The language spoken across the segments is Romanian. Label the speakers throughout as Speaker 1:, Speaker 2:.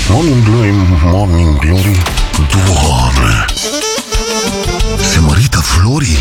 Speaker 1: Morning Glory, Morning Glory. Doamne, se mărită florii.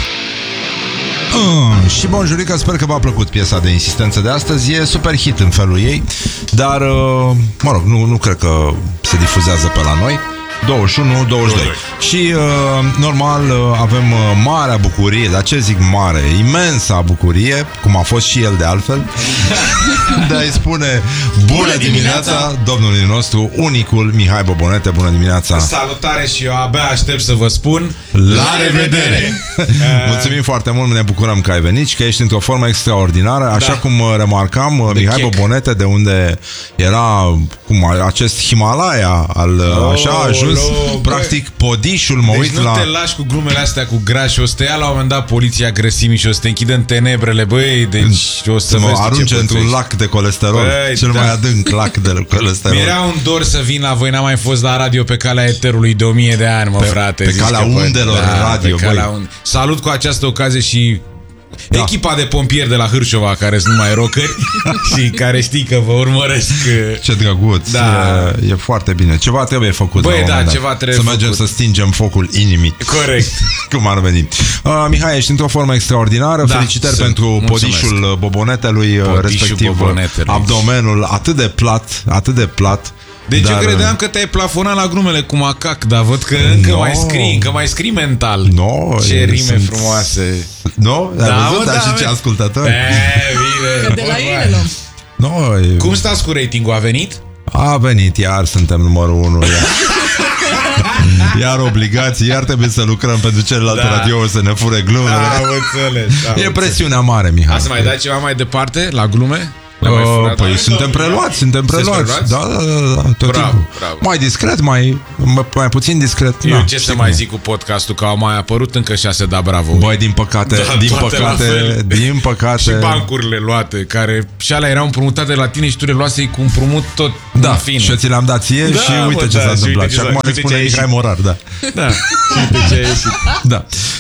Speaker 2: Și bonjurică, sper că v-a plăcut piesa de insistență de astăzi. E super hit în felul ei. Dar, mă rog, nu cred că se difuzează pe la noi. 21, 22. Și normal avem marea bucurie, dar ce zic mare, imensa bucurie, cum a fost și el de altfel, de a-i spune bună dimineața domnului nostru, unicul Mihai Bobonete. Bună dimineața.
Speaker 3: Salutare și eu abia aștept să vă spun
Speaker 2: la revedere. Mulțumim foarte mult, ne bucurăm că ai venit și că ești într-o formă extraordinară. Așa cum remarcam, Mihai Bobonete, de unde era acest Himalaya așa a ajuns, practic podișul, mă uit
Speaker 3: nu
Speaker 2: la...
Speaker 3: te lași cu glumele astea cu grași. O să te ia la un moment dat poliția grăsimii și o să te închidă în tenebrele, băi. Deci o să
Speaker 2: mă arunce într-un lac de colesterol, cel mai adânc lac de colesterol.
Speaker 3: Mi-era un dor să vin la voi. N-am mai fost la radio pe calea eterului de 1000 de ani, mă, frate.
Speaker 2: Pe calea undelor radio, băi.
Speaker 3: Salut cu această ocazie și echipa de pompieri de la Hârșova, care sunt numai rockeri și care știi că vă urmăresc.
Speaker 2: Ce drăguț, e foarte bine. Ceva trebuie făcut.
Speaker 3: Băi, ceva trebuie
Speaker 2: să mergem să stingem focul inimii.
Speaker 3: Corect.
Speaker 2: Cum ar veni. Mihai, ești într-o formă extraordinară. Felicitări pentru podișul Bobonetelui, respectiv abdomenul atât de plat.
Speaker 3: Deci eu credeam că te-ai plafonat la glumele cu macac, dar văd că încă mai scrii mental. Ce rime frumoase.
Speaker 2: Ai văzut? Și ce ascultători.
Speaker 4: Că de la ele luăm.
Speaker 3: Cum stați cu ratingul? A venit?
Speaker 2: A venit, iar suntem numărul 1. Iar obligații, iar trebuie să lucrăm pentru celelalte radio să ne fure glumele. E presiunea mare, Mihai.
Speaker 3: A să mai dai ceva mai departe la glume?
Speaker 2: Păi suntem preluați. Da, tot timpul. Mai discret, mai puțin discret.
Speaker 3: Eu ce să mai zic cu podcastul, că au mai apărut încă 6 da bravo.
Speaker 2: Băi, din păcate.
Speaker 3: Și bancurile luate, care și alea erau împrumutate la tine și tu le luasei cu împrumut tot.
Speaker 2: Da, și eu ți le-am dat ție și uite ce s-a întâmplat. Și acum le spune Mihai Morar. Da.
Speaker 3: Și uite ce a ieșit.
Speaker 2: Da.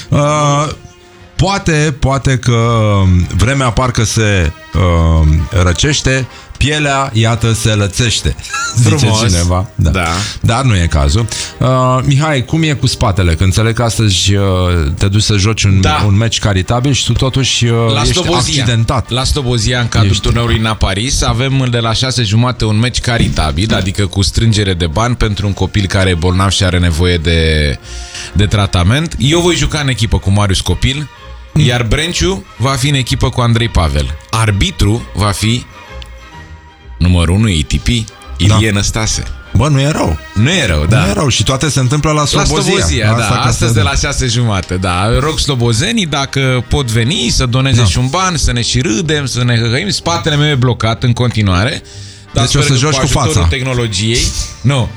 Speaker 2: Poate că vremea parcă se răcește, pielea, iată, se lățește. Zice cineva. Da. Dar nu e cazul. Mihai, cum e cu spatele? Că înțeleg că astăzi te duci să joci un meci caritabil și tu totuși ești accidentat.
Speaker 3: La Slobozia, în cadrul turneului în Paris, avem de la 6:30 un meci caritabil, adică cu strângere de bani pentru un copil care e bolnav și are nevoie de tratament. Eu voi juca în echipă cu Marius Copil, iar Brenciu va fi în echipă cu Andrei Pavel. Arbitru va fi numărul 1 ATP, Ilie Năstase.
Speaker 2: Bă, nu e rău.
Speaker 3: Nu e rău.
Speaker 2: Și toate se întâmplă la Slobozia.
Speaker 3: Astăzi de la 6:30. Da, rog slobozenii, dacă pot veni, să doneze și un ban, să ne și râdem, să ne hăhăim. Spatele meu e blocat în continuare.
Speaker 2: Deci o să joci cu fața.
Speaker 3: Tehnologiei. Nu.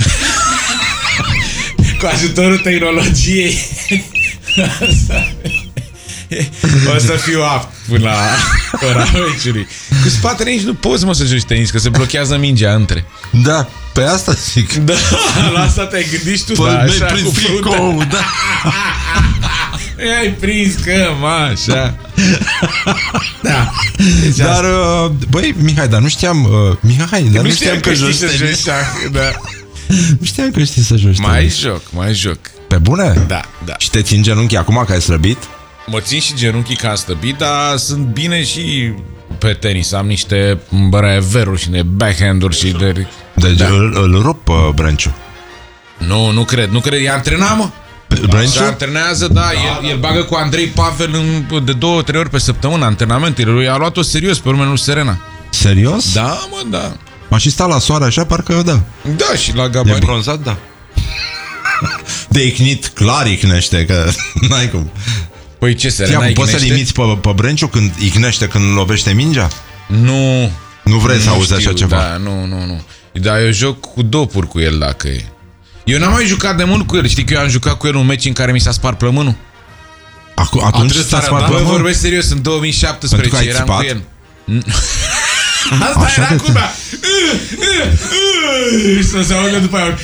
Speaker 3: Cu ajutorul tehnologiei. O să fiu apt până la ora meciului. Cu spatele nici nu poți, mă, să joci tenis, că se blochează mingea între.
Speaker 2: Da, pe asta zic.
Speaker 3: Da, la asta te-ai gândit și tu, așa, cu fruntea.
Speaker 2: Da.
Speaker 3: Ai prins că, așa. Da.
Speaker 2: Dar, băi, Mihai, dar nu știam nu știam că joci tenis. Nu știam că știi să joci tenis.
Speaker 3: Mai joc.
Speaker 2: Pe bune?
Speaker 3: Da.
Speaker 2: Și te țin genunchii acum că ai slăbit?
Speaker 3: Mă țin și genunchii că am slăbit, dar sunt bine și pe tenis. Am niște breveruri și de backhand-uri și de...
Speaker 2: Deci îl rup Brenciu.
Speaker 3: Nu cred. E antrenat, mă.
Speaker 2: Brenciu?
Speaker 3: Se antrenează, el bagă cu Andrei Pavel de 2-3 ori pe săptămână antrenamentele lui. A luat-o serios pe urmele lui Serena.
Speaker 2: Serios?
Speaker 3: Da, mă, da.
Speaker 2: M-a și stat la soare așa, parcă da.
Speaker 3: Da, și la gabarit.
Speaker 2: De bronzat, da. De icnit, clar icnește, că n-ai cum.
Speaker 3: Păi ce, Serena icnește?
Speaker 2: Poți să-l imiți pe Brenciu când icnește, când lovește mingea?
Speaker 3: Nu.
Speaker 2: Nu vrei să auzi așa ceva?
Speaker 3: Da, nu. Dar eu joc cu dopuri cu el, dacă e. Eu n-am mai jucat de mult cu el. Știi că eu am jucat cu el un meci în care mi s-a spart plămânul?
Speaker 2: Atunci s-a spart plămânul?
Speaker 3: Vorbesc serios, în 2017 eram cu el. Asta așa era cu mea. Și să se audă după aia.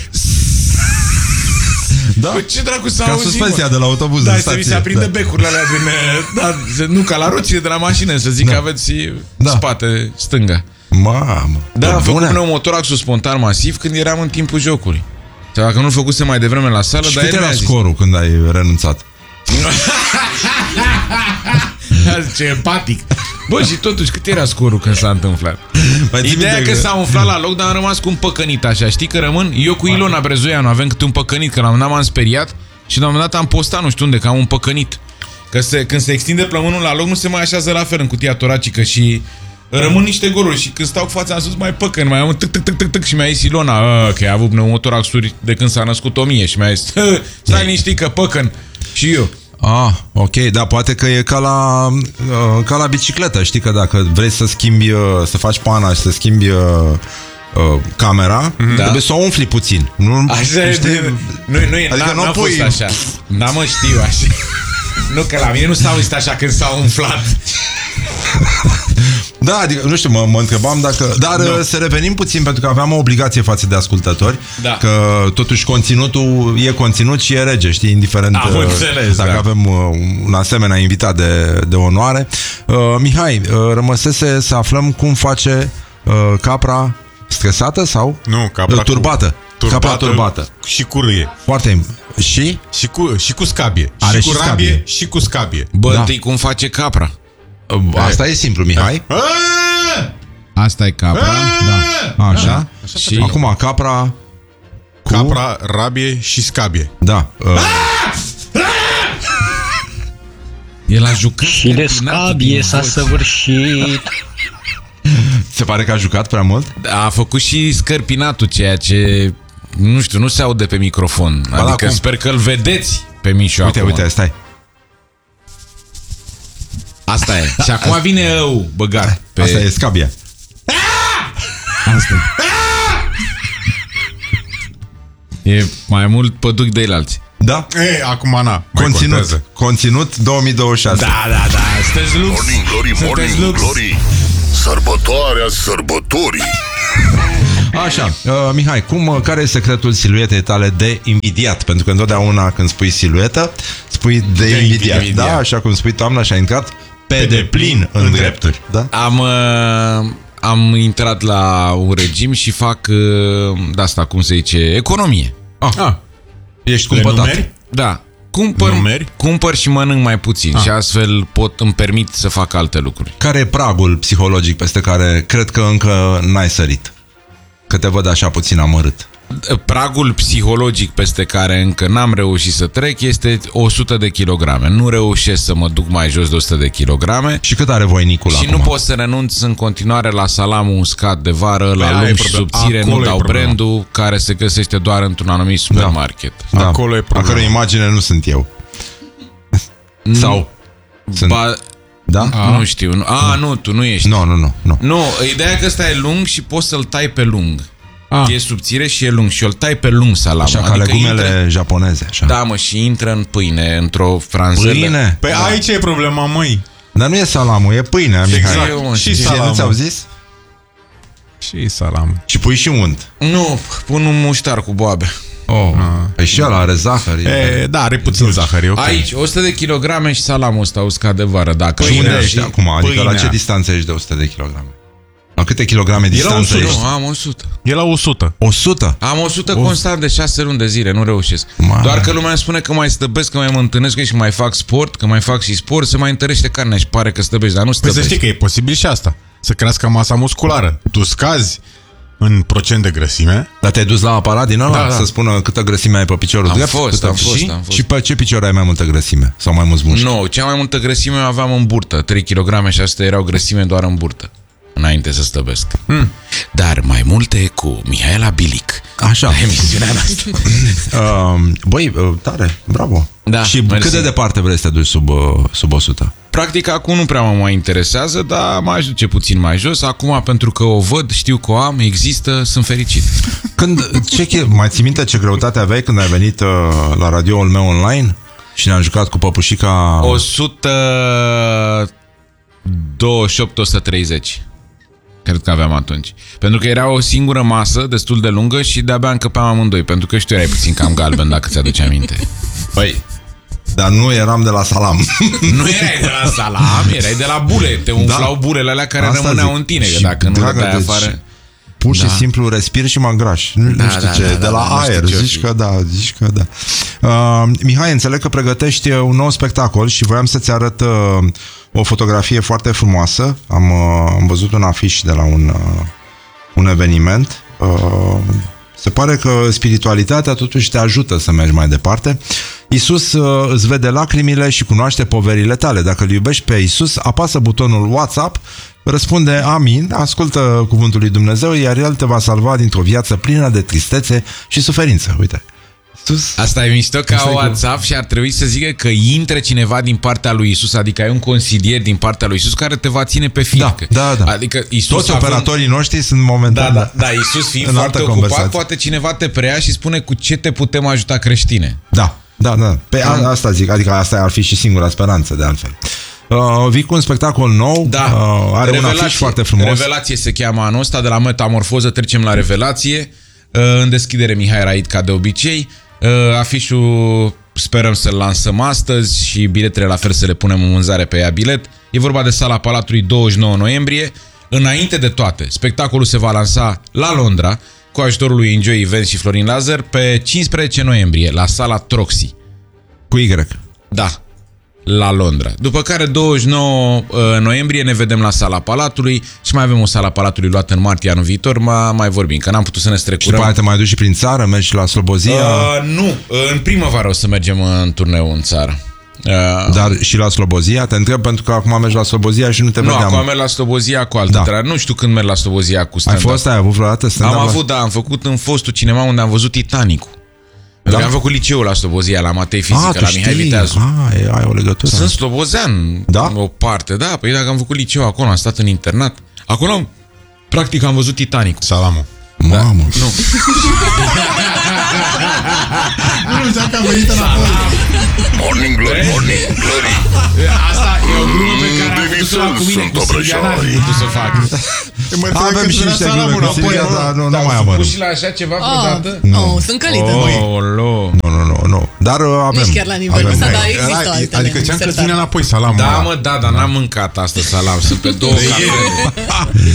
Speaker 2: Da.
Speaker 3: Păi ce dracu s-a auzit,
Speaker 2: ca suspenzia de la autobuz.
Speaker 3: Da, să mi se aprinde becurile alea din... nu ca la roțile de la mașină, să zic că aveți spate stânga.
Speaker 1: Mamă.
Speaker 3: Da, am făcut
Speaker 1: bune?
Speaker 3: pneumotoraxul spontan masiv când eram în timpul jocului. Sau dacă nu-l făcuse mai devreme la sală,
Speaker 2: Și
Speaker 3: dar
Speaker 2: cât
Speaker 3: el
Speaker 2: era
Speaker 3: mi-a zis.
Speaker 2: scorul când ai renunțat?
Speaker 3: Ce empatic. Bă, și totuși, cât era scorul când s-a întâmplat?
Speaker 2: Mai ții
Speaker 3: Ideea
Speaker 2: minte
Speaker 3: că s-a umflat la loc, dar am rămas cu un păcănit așa. Știi că rămân? Eu cu Ilona Brezoianu avem câte un păcănit, că la un moment dat m-am speriat și la un moment dat am postat, nu știu unde, că am un păcănit. Că când se extinde plămânul la loc, nu se mai așează la fel în cutia toracică și rămân niște goluri. Și când stau cu fața în sus, mai păcăn, mai am un tâc și mi-a zis Ilona că a avut pneumotoraxuri de când s-a născut 1000 și mi-a zis, stai liniștit că păcăn. Și eu.
Speaker 2: Ah, ok, da, poate că e ca la bicicletă, știi că dacă vrei să schimbi, să faci pana și să schimbi camera, trebuie să o umfli puțin. Nu,
Speaker 3: Așa
Speaker 2: știi?
Speaker 3: Nu,
Speaker 2: Adică
Speaker 3: n-a
Speaker 2: pui...
Speaker 3: fost așa. N-am mă știu așa. Nu, că la mine nu s-au zis așa când s-au umflat.
Speaker 2: Da, adică, nu știu, mă întrebam dacă... Dar să revenim puțin, pentru că aveam o obligație față de ascultători,
Speaker 3: Da.
Speaker 2: că totuși conținutul e conținut și e rege, știi, indiferent
Speaker 3: Am înțeles,
Speaker 2: dacă
Speaker 3: da.
Speaker 2: avem un asemenea invitat de onoare. Mihai, rămăsese să aflăm cum face capra stresată sau?
Speaker 5: Nu, capra
Speaker 2: turbată. Capra turbată.
Speaker 5: Și cu râie.
Speaker 2: Foarte... Și?
Speaker 5: Și cu scabie.
Speaker 2: Are
Speaker 5: și cu
Speaker 2: și
Speaker 5: rabie
Speaker 2: scabie.
Speaker 5: și cu scabie.
Speaker 3: Bă,
Speaker 2: Da.
Speaker 3: întâi cum face capra.
Speaker 2: Asta e simplu, Mihai.
Speaker 3: Asta e capra.
Speaker 2: Da. Așa.
Speaker 3: Și
Speaker 2: Acum, capra... Cu...
Speaker 5: Capra, rabie și scabie.
Speaker 2: Da.
Speaker 3: el a jucat
Speaker 6: Și de scabie s-a săvârșit.
Speaker 2: Se pare că a jucat prea mult?
Speaker 3: A făcut și scărpinatul, ceea ce nu știu, nu se aude pe microfon.
Speaker 2: da,
Speaker 3: Adică
Speaker 2: cum?
Speaker 3: sper că îl vedeți pe Mișu
Speaker 2: Uite,
Speaker 3: acum.
Speaker 2: uite, stai.
Speaker 3: Asta e. Și acum vine eu băgat pe...
Speaker 2: Asta e scabia.
Speaker 3: Asta e mai mult păduc de alții.
Speaker 2: Da?
Speaker 5: Acum na, mai contează.
Speaker 2: Conținut 2026.
Speaker 3: Da. Sunteți lux.
Speaker 1: Morning Glory,
Speaker 3: Sunteți
Speaker 1: Morning
Speaker 3: lux.
Speaker 1: Glory. Sărbătoarea sărbătorii.
Speaker 2: Așa, Mihai, care e secretul siluetei tale de invidiat? Pentru că întotdeauna când spui siluetă, spui de invidiat.
Speaker 3: invidiat.
Speaker 2: Da, așa cum spui toamna și a intrat pe deplin în drepturi. Da?
Speaker 3: Am intrat la un regim și fac de asta, cum se zice, economie.
Speaker 2: Ești
Speaker 5: Le
Speaker 2: cumpătat.
Speaker 5: numeri?
Speaker 3: Da.
Speaker 5: Numeri?
Speaker 3: Cumpăr și mănânc mai puțin și astfel îmi permit să fac alte lucruri.
Speaker 2: Care e pragul psihologic peste care cred că încă n-ai sărit? Că te văd așa puțin amărât.
Speaker 3: Pragul psihologic peste care încă n-am reușit să trec este 100 de kilograme. Nu reușesc să mă duc mai jos de 100 de kilograme.
Speaker 2: Și cât are voinicul
Speaker 3: Și
Speaker 2: acum?
Speaker 3: nu pot să renunț în continuare la salamul uscat de vară, la
Speaker 5: aia e
Speaker 3: lung și
Speaker 5: problema.
Speaker 3: subțire,
Speaker 5: Acolo
Speaker 3: nu
Speaker 5: e
Speaker 3: dau
Speaker 5: problema.
Speaker 3: brandul, care se găsește doar într-un anumit supermarket.
Speaker 2: Da.
Speaker 5: Acolo e
Speaker 2: A
Speaker 5: problema.
Speaker 2: cărui imagine nu sunt eu. Sau? Sunt...
Speaker 3: Ba,
Speaker 2: Da?
Speaker 3: nu știu. Nu, tu nu ești.
Speaker 2: Nu.
Speaker 3: Nu, ideea e că ăsta e lung și poți să-l tai pe lung. E subțire și e lung și îl tai pe lung salamul.
Speaker 2: Așa ca legumele japoneze. Așa.
Speaker 3: Da, mă, și intră în pâine, într-o franzelă.
Speaker 2: Pâine?
Speaker 5: Păi aici e problema, măi.
Speaker 2: Dar nu e salamul, e pâinea, Mihai.
Speaker 5: Exact.
Speaker 3: Și
Speaker 5: Și
Speaker 2: Nu ți-au
Speaker 5: salam.
Speaker 2: zis?
Speaker 5: Și salam.
Speaker 2: Și pui și unt.
Speaker 3: Nu, pun un muștar cu boabe.
Speaker 2: Păi și ăla are zahăr.
Speaker 5: Da, are puțin zahăr, e ok.
Speaker 3: Aici, 100 de kilograme și salamul ăsta uscat de vară. Dacă
Speaker 2: Și unde
Speaker 5: Pâinea
Speaker 2: ești
Speaker 5: și
Speaker 2: acum? Adică la
Speaker 5: pâinea.
Speaker 2: ce distanță ești de 100 de kilograme? La câte kilograme distanță
Speaker 5: 100.
Speaker 2: ești?
Speaker 3: Nu, am 100.
Speaker 5: E la 100.
Speaker 2: 100?
Speaker 3: Am 100 constant de 6 luni de zile, nu reușesc.
Speaker 2: Mare.
Speaker 3: Doar că lumea îmi spune că mai stăbesc, că mai mă întâlnesc și că mai fac sport, că mai fac și sport, se mai întărește carnea și pare că stăbești, dar nu
Speaker 5: Păi
Speaker 3: stăbești.
Speaker 5: să știi că e posibil și asta. Să crească masa musculară. Tu scazi în procent de grăsime.
Speaker 2: Dar te-ai dus la aparat din ăla?
Speaker 5: Da, da.
Speaker 2: Să spună câtă grăsime ai pe piciorul
Speaker 3: Am
Speaker 2: drept?
Speaker 3: fost,
Speaker 2: Câtă-
Speaker 3: am fost,
Speaker 2: și?
Speaker 3: am fost.
Speaker 2: Și pe ce picior ai mai multă grăsime? Sau mai mulți mușchi?
Speaker 3: Nu, cea mai multă grăsime o aveam în burtă. 3 kg și astea erau grăsime doar în burtă. Înainte să stăbesc. Dar mai multe cu Mihaela Bilic.
Speaker 2: Așa.
Speaker 3: La emisiunea noastră.
Speaker 2: Băi, tare, bravo.
Speaker 3: Da,
Speaker 2: și
Speaker 3: mersi.
Speaker 2: cât de departe vrei să te duci sub 100?
Speaker 3: Practic acum nu prea mă mai interesează, dar m-aș duce puțin mai jos. Acum, pentru că o văd, știu că o am, există, sunt fericit.
Speaker 2: Mai ții minte ce greutate aveai când ai venit la radioul meu online? Și ne-am jucat cu păpușica...
Speaker 3: 128-130. Cred că aveam atunci. Pentru că era o singură masă destul de lungă și de-abia încăpeam amândoi. Pentru că și tu erai puțin cam galben, dacă ți-aduce aminte.
Speaker 2: Păi, Dar nu eram de la salam.
Speaker 3: Nu erai de la salam, erai de la bule. Te umflau bulele alea care
Speaker 2: Asta
Speaker 3: rămâneau
Speaker 2: zic.
Speaker 3: în tine. Că
Speaker 2: Și,
Speaker 3: dacă nu
Speaker 2: dragă,
Speaker 3: dai
Speaker 2: deci,
Speaker 3: afară...
Speaker 2: Pur și simplu respir și mă îngraș. Nu știu ce, de la
Speaker 3: nu știu
Speaker 2: aer.
Speaker 3: ce-o
Speaker 2: Zici
Speaker 3: fi.
Speaker 2: că da, zici că da. Mihai, înțeleg că pregătești un nou spectacol și voiam să-ți arăt o fotografie foarte frumoasă. Am văzut un afiș de la un eveniment. Se pare că spiritualitatea totuși te ajută să mergi mai departe. Iisus îți vede lacrimile și cunoaște poverile tale. Dacă îl iubești pe Iisus, apasă butonul WhatsApp, răspunde amin, ascultă cuvântul lui Dumnezeu, iar El te va salva dintr-o viață plină de tristețe și suferință. Uite. Iisus...
Speaker 3: Asta e mișto ca WhatsApp și ar trebui să zică că intre cineva din partea lui Isus, adică ai un consilier din partea lui Isus care te va ține pe fir.
Speaker 2: Da.
Speaker 3: Adică Isus
Speaker 2: toți operatorii noștri sunt momentan.
Speaker 3: Da, Isus fiind
Speaker 2: în
Speaker 3: foarte
Speaker 2: altă
Speaker 3: ocupat,
Speaker 2: conversație.
Speaker 3: poate cineva te preia și spune cu ce te putem ajuta creștine.
Speaker 2: Da. Pe asta zic, adică asta ar fi și singura speranță de altfel. Vii cu un spectacol nou, are un afiș foarte frumos.
Speaker 3: Revelație se cheamă anul ăsta, de la metamorfoză trecem la revelație. În deschidere Mihai Raid ca de obicei. Afișul sperăm să-l lansăm astăzi și biletele la fel să le punem în vânzare pe ea bilet. E vorba de Sala Palatului 29 noiembrie. Înainte de toate, spectacolul se va lansa la Londra cu ajutorul lui Enjoy Events și Florin Lazar pe 15 noiembrie la Sala Troxy.
Speaker 2: Cu Y.
Speaker 3: Da, la Londra. După care 29 noiembrie ne vedem la Sala Palatului și mai avem o Sala Palatului luată în martie anul viitor, mai vorbim, că n-am putut să ne
Speaker 2: Și
Speaker 3: strecurăm.
Speaker 2: după aia te mai duci și prin țară, mergi la Slobozia.
Speaker 3: Nu, în primăvară o să mergem în turneu în țară.
Speaker 2: Dar și la Slobozia? Te întreb pentru că acum mergi la Slobozia și nu te vedeam.
Speaker 3: Nu, acum merg la Slobozia cu altă treabă. Nu știu când merg la Slobozia cu stand-up.
Speaker 2: Ai avut vreodată stand-up?
Speaker 3: Am avut, am făcut în fostul cinema unde am văzut Titanic-ul. Da? Am făcut liceul la Slobozia, la Matei Fizică, la Mihai Viteazu.
Speaker 2: Ai o legătură.
Speaker 3: Sunt slobozean, o parte, da. Păi dacă am făcut liceu acolo, am stat în internat. Acolo, practic, am văzut Titanic.
Speaker 5: Salamul.
Speaker 2: Mamă.
Speaker 3: Nu.
Speaker 5: Nu știu că am venit înapoi.
Speaker 1: Morning Glory, Morning Glory.
Speaker 3: Asta e o glumă pe care am putut să o fac cu mine, cu Silvia n-am putut să fac.
Speaker 2: Avem și niște glume cu Silvia, dar nu mai am.
Speaker 3: Pus și la așa ceva vreodată?
Speaker 4: Nu, sunt călite.
Speaker 2: Nu. Dar avem.
Speaker 4: Nici chiar la nivelul ăsta, dar există altele.
Speaker 5: Adică ce-am că vine înapoi salamul.
Speaker 3: Da, mă, dar n-am mâncat asta salam. Sunt pe două cafele.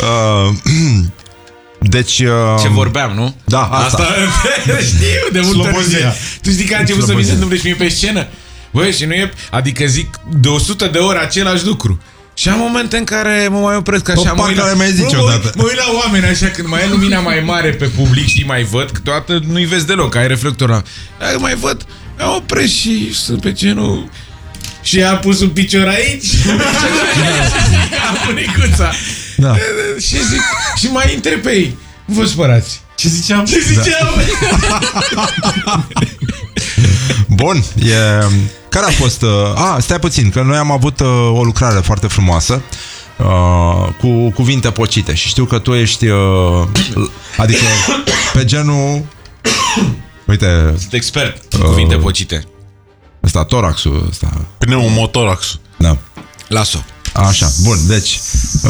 Speaker 2: Deci...
Speaker 3: Ce vorbeam, nu?
Speaker 2: Da, asta.
Speaker 3: Știu, de multă
Speaker 5: Slobozia.
Speaker 3: râde. Tu știi că a început să mi se întâmple și mie pe scenă? Băi, și nu e... Adică zic de 100 de ori același lucru. Și am momente în care mă mai opresc așa, mă uit la oameni așa, când mai e lumina mai mare pe public și mai văd, câteodată nu-i vezi deloc, ai reflector la... Dacă mai văd, mă opresc și sunt pe genul... Și a pus un picior aici, ca bunicuța.
Speaker 2: Da.
Speaker 3: Și zic, și mai întreb pe ei, nu vă spărați.
Speaker 5: Ce ziceam?
Speaker 3: Ce ziceam?
Speaker 2: Bun, care a fost... stai puțin, că noi am avut o lucrare foarte frumoasă cu cuvinte pocite și știu că tu ești adică pe genul... Uite...
Speaker 3: Sunt expert în cuvinte pocite.
Speaker 2: Ăsta, toraxul ăsta.
Speaker 5: Pneumotoraxul.
Speaker 2: Da.
Speaker 3: Las-o.
Speaker 2: Așa, bun, deci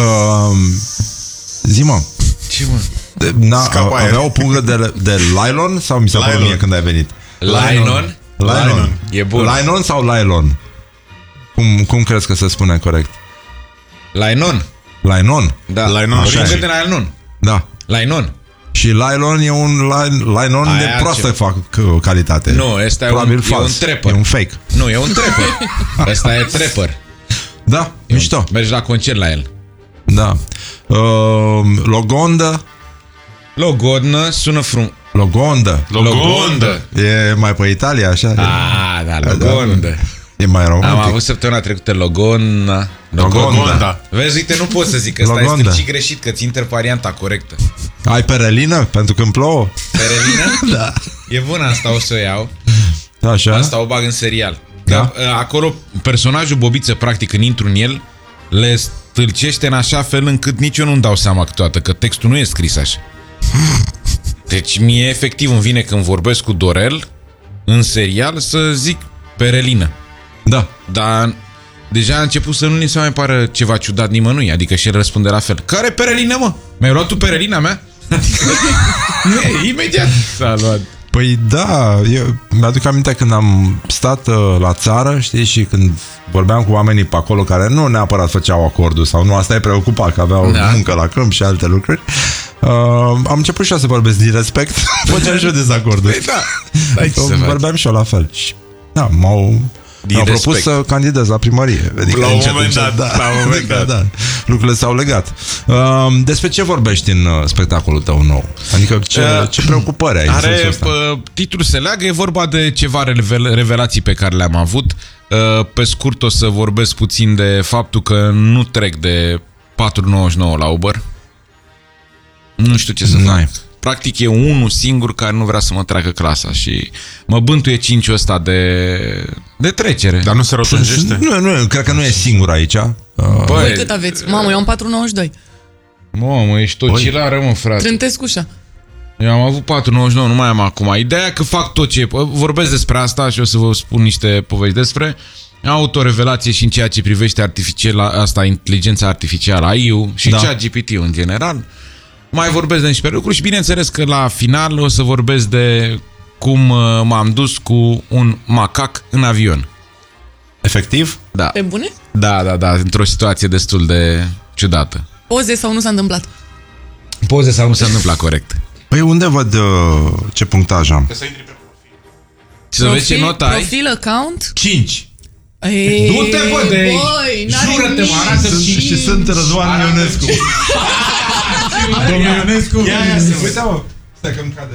Speaker 2: zi-mă.
Speaker 3: Ce mă?
Speaker 2: Avea o pungă de nylon sau mi s-a părut mie când ai venit?
Speaker 3: Linon? E bun.
Speaker 2: Linon sau nylon? Cum crezi că se spune corect?
Speaker 3: Linon?
Speaker 2: Da.
Speaker 5: Linon,
Speaker 3: așa
Speaker 5: așa
Speaker 3: e. De nylon.
Speaker 2: Da.
Speaker 3: Linon.
Speaker 2: Și nylon e un linon de proastă calitate.
Speaker 3: Nu, ăsta e un trapper.
Speaker 2: E un fake.
Speaker 3: Nu, e un trapper. Ăsta e trapper.
Speaker 2: Da, mișto.
Speaker 3: Mergi la concert la el.
Speaker 2: Da. Logonda.
Speaker 3: Logodnă sună frum.
Speaker 2: Logondă. E mai pe Italia, așa?
Speaker 3: Da, Logondă.
Speaker 2: E mai romantic.
Speaker 3: Am avut săptămâna trecută Logonda. Vezi, uite, nu pot să zic, ăsta este și greșit, că ți intervarianta corectă.
Speaker 2: Ai perelină? Pentru când plouă?
Speaker 3: Perelină? Da. E bună asta, o să o iau.
Speaker 2: Așa.
Speaker 3: Asta o bag în serial.
Speaker 2: Da?
Speaker 3: Acolo, personajul Bobiță, practic, când intru în el, le stâlcește în așa fel încât nici eu nu-mi dau seama câteodată, că textul nu e scris așa. Deci mie efectiv îmi vine când vorbesc cu Dorel în serial să zic perelină.
Speaker 2: Da.
Speaker 3: Dar deja a început să nu ni se mai pară ceva ciudat nimănui, adică și el răspunde la fel. Care perelină, mă? Mi-ai luat tu perelina mea? Adică, imediat s-a luat.
Speaker 2: Păi da, eu mi-aduc aminte când am stat la țară, știi, și când vorbeam cu oamenii pe acolo care nu neapărat făceau acordul sau nu, asta e preocupat, că aveau muncă la câmp și alte lucruri. Am început și eu să vorbesc din respect. Făceam și eu dezacorduri. Vorbeam și eu la fel. Și, da, m-au propus să candidez la primărie. Adică
Speaker 3: la un moment dat.
Speaker 2: Da. Lucrurile s-au legat. Despre ce vorbești în spectacolul tău nou? Adică ce preocupări ai?
Speaker 3: Are, titlul se leagă, e vorba de ceva revelații pe care le-am avut. Pe scurt o să vorbesc puțin de faptul că nu trec de 4,99 la Uber. Nu știu ce să fac. Practic e unul singur care nu vrea să mă treacă clasa și mă bântuie 5-ul ăsta de trecere.
Speaker 5: Dar nu se rotunjește?
Speaker 2: Nu, cred că nu e singur aici.
Speaker 4: Voi cât aveți? Mamă, eu am 4,92.
Speaker 3: Mamă, ești ocilară, mă, frate.
Speaker 4: Trântesc ușa.
Speaker 3: Eu am avut 4,99, nu mai am acum. Ideea că fac tot ce... Vorbesc despre asta și o să vă spun niște povești despre. Am avut o revelație și în ceea ce privește inteligența artificială, AI-ul și ChatGPT-ul în general. Mai vorbesc de niște lucruri și bineînțeles că la final o să vorbesc de cum m-am dus cu un macac în avion.
Speaker 2: Efectiv?
Speaker 3: Da.
Speaker 4: Pe bune?
Speaker 3: Da, într-o situație destul de ciudată.
Speaker 4: Poze sau nu s-a întâmplat?
Speaker 3: Poze sau nu s-a întâmplat, corect.
Speaker 2: Păi unde văd ce punctaj am?
Speaker 3: Să vezi ce notă ai?
Speaker 4: Profil, account?
Speaker 2: 5.
Speaker 3: Du-te, bă, de aici! Jură-te, mă, arată
Speaker 2: și sunt Răzvan Ionescu. Domnul Ionescu. Ia să uite, mă. Stai că-mi cade...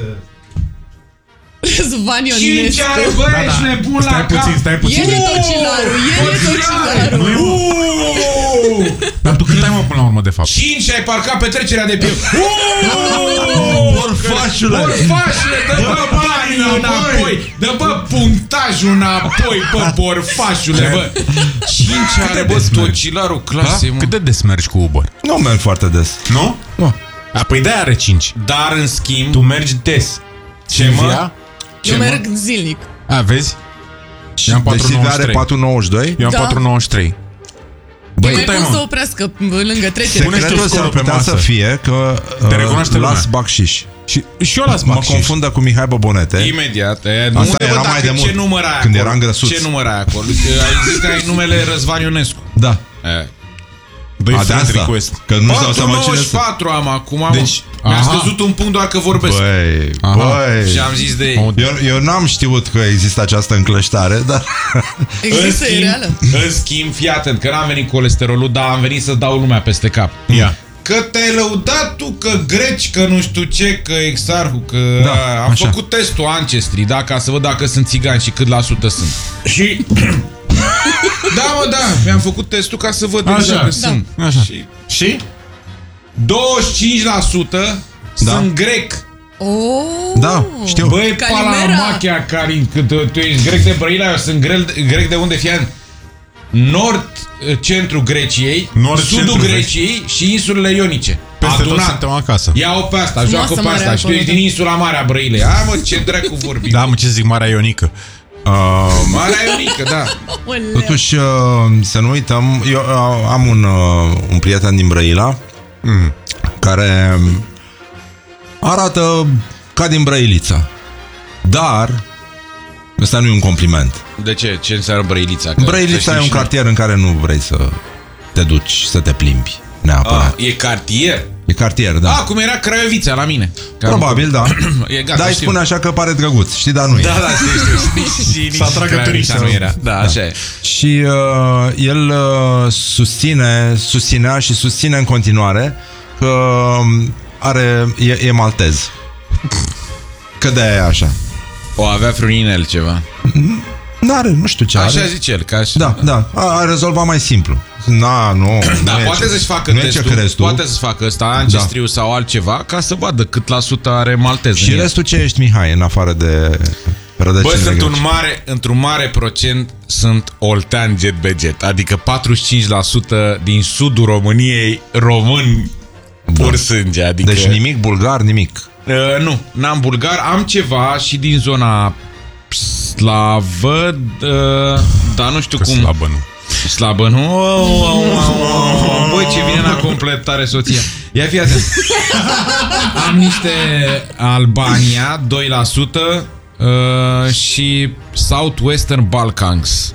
Speaker 4: Răzvan Ionescu.
Speaker 3: 5 are, bă, ești nebun la cap.
Speaker 5: Stai puțin.
Speaker 4: El e tocilarul.
Speaker 5: Dar tu cât ai, mă, până la urmă, de fapt?
Speaker 3: 5 ai parcat pe trecerea de piu.
Speaker 2: Borfașule!
Speaker 3: Dă-bă banii înapoi! Dă-bă punctajul înapoi, bă, borfașule, bă! 5 are, bă, tocilarul clasei, mă.
Speaker 5: Cât de des mergi cu Uber?
Speaker 2: Nu merg foarte des.
Speaker 5: Nu?
Speaker 2: Nu.
Speaker 5: Păi de-aia are 5.
Speaker 3: Dar, în schimb...
Speaker 5: Tu mergi des.
Speaker 3: Ce, mă?
Speaker 4: Eu merg zilnic.
Speaker 5: Vezi?
Speaker 2: Și Silvia are 4,92?
Speaker 5: Eu am 4,93.
Speaker 4: Băi, mai pot să oprească lângă trecere.
Speaker 2: Secretul s-ar putea să fie că las bacșiș.
Speaker 5: Și eu las bacșiș.
Speaker 2: Mă confundă cu Mihai Bobonete.
Speaker 3: Imediat.
Speaker 2: Asta era mai de mult,
Speaker 3: ce număr ai
Speaker 2: când
Speaker 3: acolo?
Speaker 2: eram grăsuț.
Speaker 3: Ce număr ai acolo? Ai zis că ai numele Răzvan Ionescu.
Speaker 2: Da.
Speaker 5: Doi
Speaker 2: de asta,
Speaker 5: request.
Speaker 2: că nu știu să mă cine
Speaker 3: 4 am acum.
Speaker 5: Deci,
Speaker 3: mi-a scăzut un punct doar că vorbesc.
Speaker 2: Băi.
Speaker 3: Și am zis de ei.
Speaker 2: Eu n-am știut că există această încleștare, dar...
Speaker 4: Există, e reală.
Speaker 3: În schimb, fii atent, că n-am venit colesterolul, dar am venit să dau lumea peste cap.
Speaker 5: Ia.
Speaker 3: Că te-ai lăudat tu, că greci, că nu știu ce, că exarhul, că am făcut testul Ancestry, da, ca să văd dacă sunt țigani și cât la sută sunt. Și... Da, mi-am făcut testul ca să văd dacă sunt. Și? 25% sunt grec.
Speaker 2: Da, știu.
Speaker 3: Băi, Palamachia, Karin, că tu ești grec de Brăila, eu sunt grec de unde, fian? Nord, centrul Greciei, sudul Greciei și insulele Ionice.
Speaker 5: Peste tot suntem acasă.
Speaker 3: Ia-o pe asta, joacă pe asta. Și tu ești din insula Marea Brăilei. Mă, ce dracu vorbi.
Speaker 5: Da, mă, ce zic, Marea Ionică.
Speaker 3: Marea Ionică, da.
Speaker 2: Totuși, să nu uităm, eu am un prieten din Brăila care arată ca din Brăilița. Dar ăsta nu e un compliment.
Speaker 3: De ce? Ce înseamnă Brăilița?
Speaker 2: Brăilița e un cartier în care nu vrei să te duci, să te plimbi neapărat.
Speaker 3: E cartier?
Speaker 2: E cartier, da.
Speaker 3: Cum era Craiovița la mine.
Speaker 2: Probabil, da.
Speaker 3: E gata,
Speaker 2: dar îi spune așa că pare drăguț, știi, dar nu e.
Speaker 3: Da, știu. Să atragă turiști nu era. Da, așa e.
Speaker 2: Și el susținea și susține în continuare că e maltez. Că de-aia e așa.
Speaker 3: O avea vreun inel ceva.
Speaker 2: N-are, nu știu ce
Speaker 3: așa
Speaker 2: are.
Speaker 3: zice el, că așa.
Speaker 2: Da. A rezolvat mai simplu.
Speaker 3: Da, poate să-și facă testul. Poate să-și facă ăsta, Ancestriu sau altceva, ca să vadă cât la sută are maltez.
Speaker 2: Și restul ce ești, Mihai, în afară de rădăcinile?
Speaker 3: Bă, într-un mare procent sunt oltean jet-beget. Adică 45% din sudul României români pur sânge. Adică...
Speaker 2: Deci nimic bulgar, nimic.
Speaker 3: Nu, n-am bulgar. Am ceva și din zona slavă, dar nu știu cum. Slabă, nu? Băi, ce vine la completare soția. Ia fi atent. Am niște Albania, 2%, și Southwestern Balkans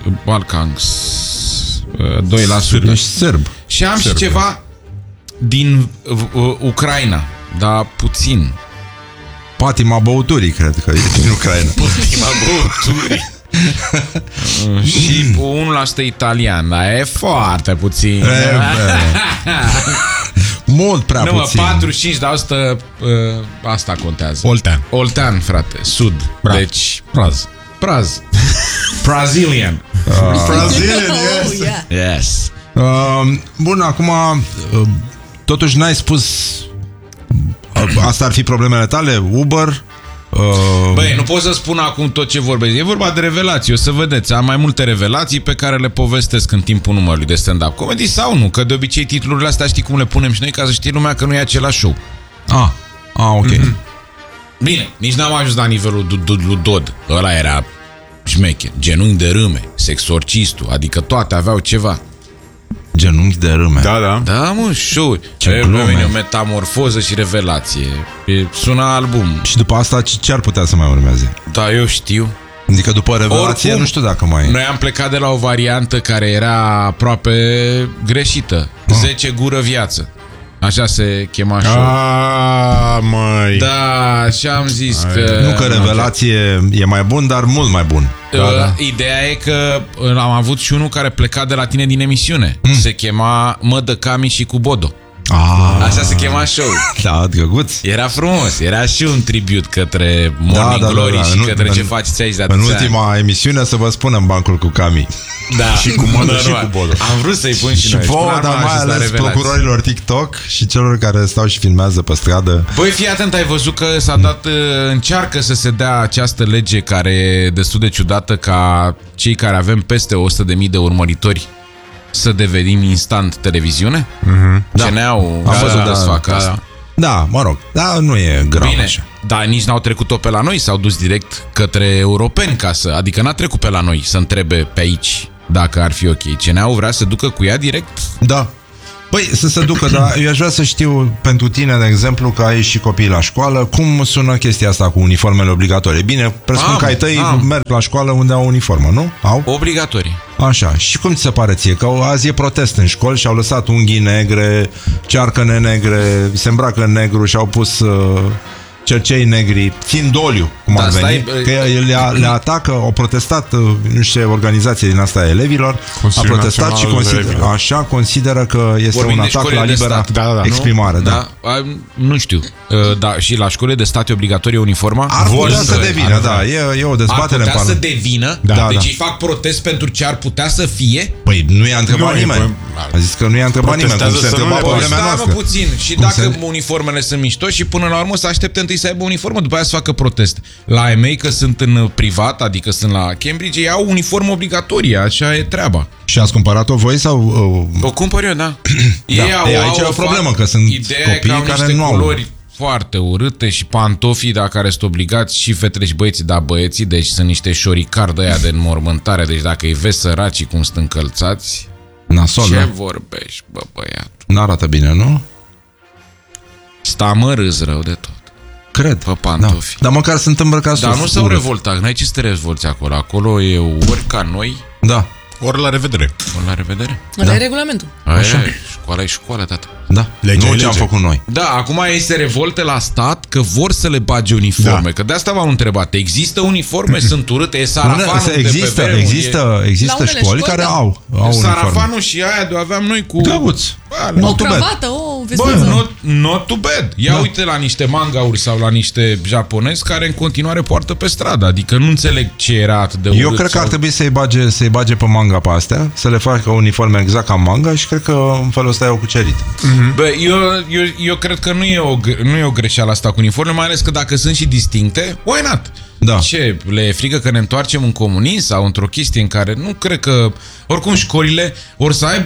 Speaker 3: 2%.
Speaker 2: Ești sârb.
Speaker 3: Și am și ceva din Ucraina, dar puțin.
Speaker 2: Patima băuturii, cred că e din Ucraina.
Speaker 3: Patima băuturii. Și 1% italian, dar e foarte puțin.
Speaker 2: Mult prea puțin.
Speaker 3: 45%, asta contează. Oltean, frate, sud.
Speaker 5: Bra.
Speaker 3: Deci,
Speaker 5: Praz.
Speaker 3: Brazilian.
Speaker 5: Brazilian, yes.
Speaker 4: yeah.
Speaker 3: Yes.
Speaker 2: Bun, acum totuși n-ai spus asta ar fi problemele tale? Uber?
Speaker 3: Băi, nu pot să spun acum tot ce vorbesc. E vorba de revelații, o să vedeți. Am mai multe revelații pe care le povestesc în timpul numărului de stand-up comedy sau nu, că de obicei titlurile astea știi cum le punem și noi ca să știe lumea că nu e același show.
Speaker 2: Ok.
Speaker 3: Bine, nici n-am ajuns la nivelul lui Dod. Ăla era șmecher, genunchi de râme, sexorcistul, adică toate aveau ceva.
Speaker 2: Genunchi de râme.
Speaker 5: Da.
Speaker 3: Da, mă, show.
Speaker 2: Ce glume.
Speaker 3: O metamorfoză și revelație. Sună album.
Speaker 2: Și după asta ce ar putea să mai urmeze?
Speaker 3: Da, eu știu.
Speaker 2: Adică după revelație,
Speaker 3: Oricum,
Speaker 2: nu știu dacă mai...
Speaker 3: Noi am plecat de la o variantă care era aproape greșită. 10 gură viață. Așa se chema show.
Speaker 5: Măi.
Speaker 3: Da, și am zis că...
Speaker 2: Nu că revelație e mai bun, dar mult mai bun.
Speaker 3: Ideea e că am avut și unul care pleca de la tine din emisiune. Se chema Mădă Cami și cu Bodo. Așa se chema show.
Speaker 2: Da, drăguț.
Speaker 3: Era frumos, era și un tribut către Morning Glory și către ce faceți aici de
Speaker 2: în
Speaker 3: atâția
Speaker 2: ultima emisiune să vă spunem bancul cu Cami.
Speaker 3: Da.
Speaker 5: Și cu Mădă și cu Bodo.
Speaker 3: Am vrut să-i pun și noi.
Speaker 2: Vouă, dar mai ales procurorilor TikTok și celor care stau și filmează pe stradă.
Speaker 3: Băi, fii atent, ai văzut că s-a dat, încearcă să se dea această lege care e destul de ciudată ca cei care avem peste 100.000 de urmăritori să devenim instant televiziune? CNA-ul
Speaker 2: Am văzut,
Speaker 3: să facă asta.
Speaker 2: Da, mă rog, dar nu e grav.
Speaker 3: Bine,
Speaker 2: așa.
Speaker 3: dar nici n-au trecut-o pe la noi, s-au dus direct către europeni adică n-a trecut pe la noi să întrebe pe aici dacă ar fi ok. CNA-ul vrea să ducă cu ea direct?
Speaker 2: Da. Păi, să se ducă, dar eu aș vrea să știu pentru tine, de exemplu, că ai și copii la școală, cum sună chestia asta cu uniformele obligatorii? Bine, presupun că ai tăi merg la școală unde au uniformă, nu? Au?
Speaker 3: Obligatorii.
Speaker 2: Așa. Și cum ți se pare ție? Că azi e protest în școli și au lăsat unghii negre, cearcăne negre, se îmbracă în negru și au pus cercei negri, țin doliu, cum ar veni, că le atacă, au protestat, nu știu ce organizație din asta a elevilor,
Speaker 5: Consiliul
Speaker 2: a protestat și consideră că este un atac la libera exprimare.
Speaker 3: Da. Nu știu. Da, și la școlile de stat e obligatorie uniforma?
Speaker 2: Ar putea să devină, da. E o dezbatere în
Speaker 3: Ar putea să devină?
Speaker 2: Da,
Speaker 3: deci ei fac protest pentru ce ar putea să fie?
Speaker 2: Păi nu i-a întrebat nimeni. A zis că nu i-a întrebat nimeni, cum se întreba pe vremea noastră.
Speaker 3: Puțin. Și dacă uniformele sunt mișto și până la urmă să aștepte întâi să aibă uniformă, după aia să facă protest. La ai mei, că sunt în privat, adică sunt la Cambridge, ei au uniformă obligatorie, așa e treaba.
Speaker 2: Și ați cumpărat-o voi sau...
Speaker 3: O cumpăr eu, da.
Speaker 2: Aici e o problemă, că sunt copii care nu au
Speaker 3: culori foarte urâte și pantofii, da, care sunt obligați, și fetele și băieții, da, băieții, deci sunt niște șoricari de aia de înmormântare, deci dacă îi vezi săracii cum sunt încălțați,
Speaker 2: nasol,
Speaker 3: ce vorbești, bă, băiat?
Speaker 2: N-arată bine, nu?
Speaker 3: Sta râs rău de tot.
Speaker 2: Cred.
Speaker 3: Pe pantofi.
Speaker 2: Da. Dar măcar sunt îmbrăcați.
Speaker 3: Dar nu s-au revoltat, n-ai ce să te revolți acolo. Acolo e ori ca noi.
Speaker 2: Da.
Speaker 5: Ori la revedere.
Speaker 3: Ori la revedere.
Speaker 4: Ăla e regulamentul.
Speaker 3: Așa. Școala e școală, tată.
Speaker 2: Da. Nu ce am făcut noi.
Speaker 3: Da, acum ei se revolte la stat că vor să le bage uniforme. Că de asta v-am întrebat. Există uniforme? Sunt urâte? E sarafanul
Speaker 2: Există școli care au uniforme.
Speaker 3: Sarafanul și aia de aveam noi cu...
Speaker 2: Drăguț.
Speaker 4: O cravată, o
Speaker 3: vestință. Bă, not to bad. Ia uite la niște mangauri sau la niște japonezi care în continuare poartă pe stradă. Adică nu înțeleg ce era atât de urât.
Speaker 2: Eu cred că ar trebui să-i bage pe manga pe astea, să le facă uniforme exact ca manga și cred că în felul ăsta i-au cucerit.
Speaker 3: Bă, eu cred că nu e o greșeală asta cu uniforme, mai ales că dacă sunt și distincte, why not?
Speaker 2: Da.
Speaker 3: Ce, le e frică că ne întoarcem în comunism sau într-o chestie în care nu cred că... Oricum școlile or să aibă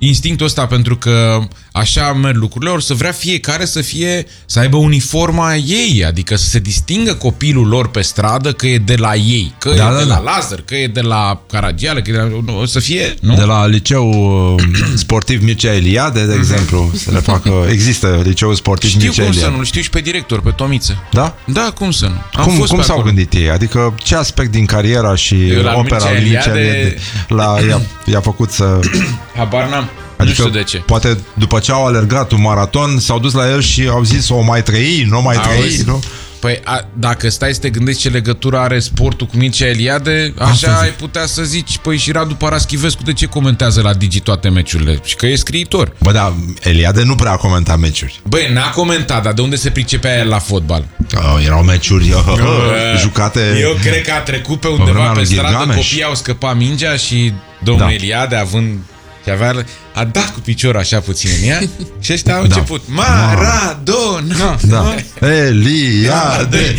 Speaker 3: instinctul ăsta, pentru că așa merg lucrurile, ori să vrea fiecare să aibă uniforma ei, adică să se distingă copilul lor pe stradă că e de la ei, că e de la Lazar, că e de la Caragială, că e de la, o să fie, nu?
Speaker 2: De la liceu sportiv Mircea Eliade, de exemplu, să le facă, există liceu sportiv Mircea Eliade.
Speaker 3: Știu cum să nu, știu și pe director, pe Tomiță.
Speaker 2: Da?
Speaker 3: Da, cum să nu.
Speaker 2: Cum s-au gândit ei? Adică ce aspect din cariera și opera lui Mircea Eliade i-a făcut să...
Speaker 3: Habar n-am.
Speaker 2: Adică,
Speaker 3: nu știu de ce.
Speaker 2: Poate după ce au alergat un maraton, s-au dus la el și au zis o mai trăi, nu mai trăi, nu?
Speaker 3: Păi dacă stai să te gândești ce legătură are sportul cu Mircea Eliade, așa ai putea să zici, păi și Radu Paraschivescu de ce comentează la Digi toate meciurile? Și că e scriitor.
Speaker 2: Bă, da, Eliade nu prea a comentat meciuri.
Speaker 3: Băi, n-a comentat, dar de unde se pricepea el la fotbal?
Speaker 2: Erau meciuri jucate...
Speaker 3: Eu cred că a trecut pe undeva pe stradă, copiii au scăpat mingea și domnul Eliade, având... Și a dat cu piciorul așa puțin în ea și ăștia au început Maradona.
Speaker 2: Da. Eliade.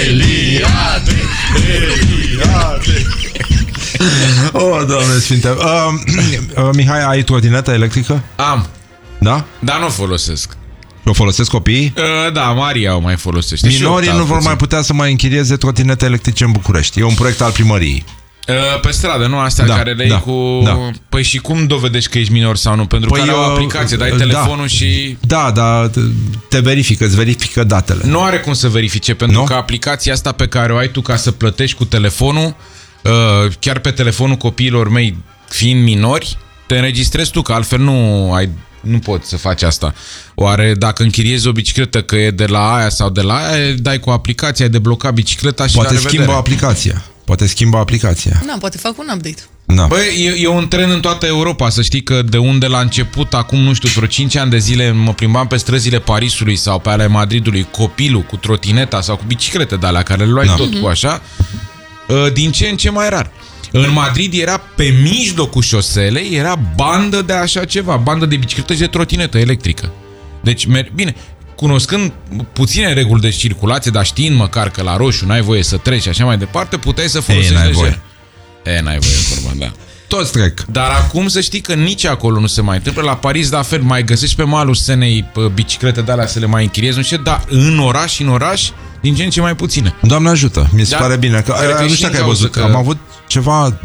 Speaker 2: Oh, Doamne Sfinte. Mihai, ai trotinetă electrică?
Speaker 3: Am.
Speaker 2: Da?
Speaker 3: Dar nu folosesc.
Speaker 2: O folosesc copiii?
Speaker 3: Da, Maria o mai folosește.
Speaker 2: Minorii nu vor mai putea să mai închirieze trotinete electrice în București. E un proiect al primăriei.
Speaker 3: Pe stradă, nu? Astea care le iei cu...
Speaker 2: Da.
Speaker 3: Păi și cum dovedești că ești minor sau nu? Pentru că are o aplicație, dai telefonul și...
Speaker 2: Da, te verifică, îți verifică datele.
Speaker 3: Nu are cum să verifice, pentru că aplicația asta pe care o ai tu ca să plătești cu telefonul, chiar pe telefonul copiilor mei fiind minori, te înregistrezi tu, că altfel nu poți să faci asta. Oare dacă închiriezi o bicicletă că e de la aia sau de la aia, dai cu aplicația, ai deblocat bicicleta și
Speaker 2: poate schimbă aplicația.
Speaker 4: Da, poate fac un update.
Speaker 2: Da.
Speaker 3: Băi, e un trend în toată Europa. Să știi că de unde la început, acum, nu știu, vreo 5 ani de zile mă plimbam pe străzile Parisului sau pe ale Madridului, copilul cu trotineta sau cu biciclete de alea care le luai tot cu așa, din ce în ce mai rar. În Madrid era pe mijlocul șoselei, era bandă de așa ceva, bandă de bicicletă și de trotinetă electrică. Deci, bine, cunoscând puține reguli de circulație, dar știind măcar că la roșu n-ai voie să treci și așa mai departe, puteai să folosești lejer. N-ai voie, vorba, da.
Speaker 2: Toți trec.
Speaker 3: Dar acum să știi că nici acolo nu se mai întâmplă. La Paris, la fel, mai găsești pe malul Senei biciclete de alea să le mai închiriezi, nu știu, dar în oraș, din ce în ce mai puține.
Speaker 2: Doamne ajută, mi se pare bine. Nu știu că ai văzut, am avut ceva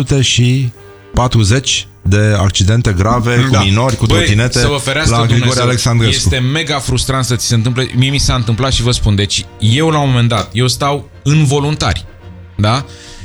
Speaker 2: 240 de accidente grave cu minori, cu trotinete la Grigore Alexandrescu.
Speaker 3: Este mega frustrant să ți se întâmple. Mie mi s-a întâmplat și vă spun, deci eu la un moment dat, eu stau în voluntari, da?